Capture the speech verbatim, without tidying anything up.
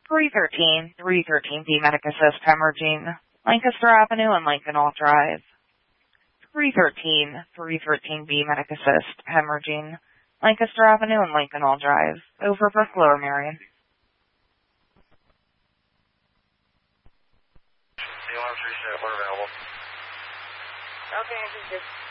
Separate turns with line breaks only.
three thirteen, three thirteen B Medic Assist hemorrhaging, Lancaster Avenue and Lincoln Drive. three thirteen, three thirteen B Medic Assist hemorrhaging, Lancaster Avenue and Lincoln Drive. Over for Lower Marion.
Alarm three seven, we're available.
Okay, I think this